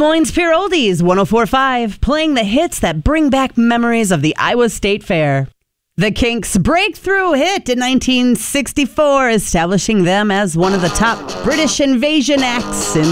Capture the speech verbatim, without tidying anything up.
Moines Pure Oldies, one oh four point five, playing the hits that bring back memories of the Iowa State Fair. The Kinks' breakthrough hit in nineteen sixty-four, establishing them as one of the top British invasion acts in